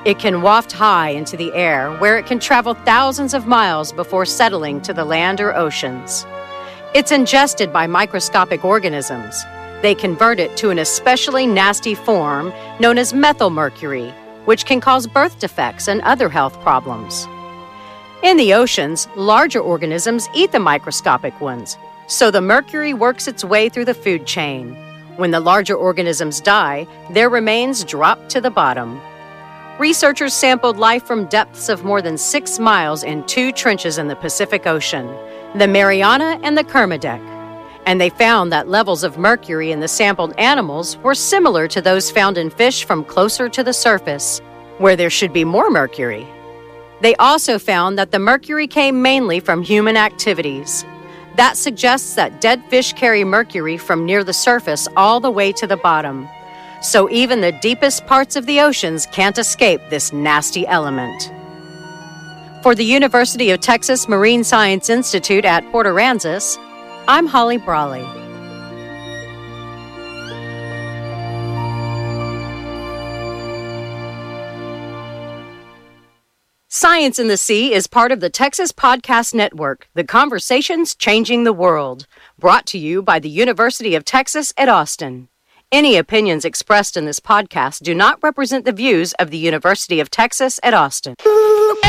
It can waft high into the air, where it can travel thousands of miles before settling to the land or oceans. It's ingested by microscopic organisms. They convert it to an especially nasty form known as methylmercury, which can cause birth defects and other health problems. In the oceans, larger organisms eat the microscopic ones, so the mercury works its way through the food chain. When the larger organisms die, their remains drop to the bottom. Researchers sampled life from depths of more than 6 miles in 2 trenches in the Pacific Ocean, the Mariana and the Kermadec, and they found that levels of mercury in the sampled animals were similar to those found in fish from closer to the surface, where there should be more mercury. They also found that the mercury came mainly from human activities. That suggests that dead fish carry mercury from near the surface all the way to the bottom. So even the deepest parts of the oceans can't escape this nasty element. For the University of Texas Marine Science Institute at Port Aransas, I'm Holly Brawley. Science in the Sea is part of the Texas Podcast Network, the conversations changing the world, brought to you by the University of Texas at Austin. Any opinions expressed in this podcast do not represent the views of the University of Texas at Austin.